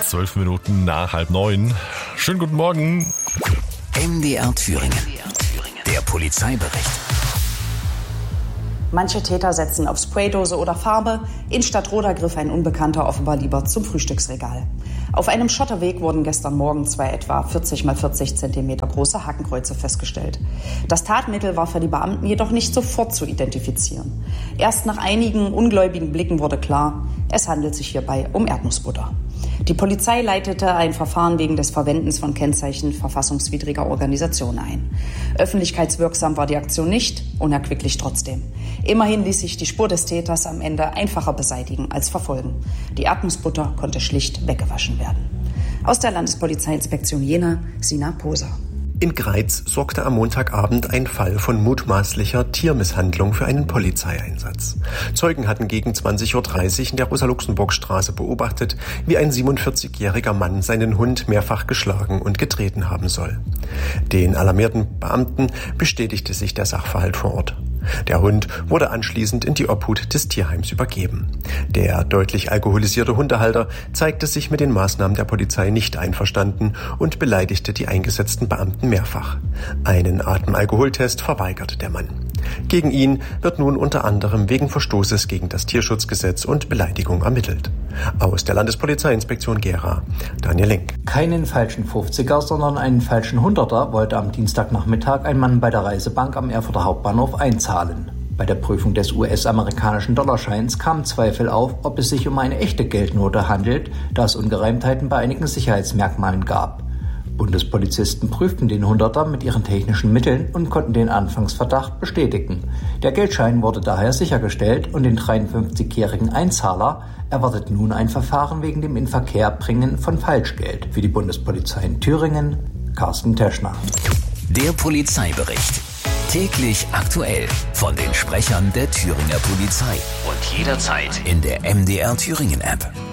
12 Minuten nach 8:30. Schönen guten Morgen. MDR Thüringen. Der Polizeibericht. Manche Täter setzen auf Spraydose oder Farbe. In Stadtroda griff ein Unbekannter offenbar lieber zum Frühstücksregal. Auf einem Schotterweg wurden gestern Morgen 2 etwa 40 x 40 cm große Hakenkreuze festgestellt. Das Tatmittel war für die Beamten jedoch nicht sofort zu identifizieren. Erst nach einigen ungläubigen Blicken wurde klar, es handelt sich hierbei um Erdnussbutter. Die Polizei leitete ein Verfahren wegen des Verwendens von Kennzeichen verfassungswidriger Organisationen ein. Öffentlichkeitswirksam war die Aktion nicht, unerquicklich trotzdem. Immerhin ließ sich die Spur des Täters am Ende einfacher beseitigen als verfolgen. Die Erdnussbutter konnte schlicht weggewaschen werden. Aus der Landespolizeiinspektion Jena, Sina Poser. In Greiz sorgte am Montagabend ein Fall von mutmaßlicher Tiermisshandlung für einen Polizeieinsatz. Zeugen hatten gegen 20:30 Uhr in der Rosa-Luxemburg-Straße beobachtet, wie ein 47-jähriger Mann seinen Hund mehrfach geschlagen und getreten haben soll. Den alarmierten Beamten bestätigte sich der Sachverhalt vor Ort. Der Hund wurde anschließend in die Obhut des Tierheims übergeben. Der deutlich alkoholisierte Hundehalter zeigte sich mit den Maßnahmen der Polizei nicht einverstanden und beleidigte die eingesetzten Beamten mehrfach. Einen Atemalkoholtest verweigerte der Mann. Gegen ihn wird nun unter anderem wegen Verstoßes gegen das Tierschutzgesetz und Beleidigung ermittelt. Aus der Landespolizeiinspektion Gera, Daniel Link. Keinen falschen 50er, sondern einen falschen 100er wollte am Dienstagnachmittag ein Mann bei der Reisebank am Erfurter Hauptbahnhof einzahlen. Bei der Prüfung des US-amerikanischen Dollarscheins kamen Zweifel auf, ob es sich um eine echte Geldnote handelt, da es Ungereimtheiten bei einigen Sicherheitsmerkmalen gab. Bundespolizisten prüften den 100er mit ihren technischen Mitteln und konnten den Anfangsverdacht bestätigen. Der Geldschein wurde daher sichergestellt und den 53-jährigen Einzahler erwartet nun ein Verfahren wegen dem Inverkehrbringen von Falschgeld. Für die Bundespolizei in Thüringen, Carsten Teschner. Der Polizeibericht. Täglich aktuell von den Sprechern der Thüringer Polizei. Und jederzeit in der MDR Thüringen App.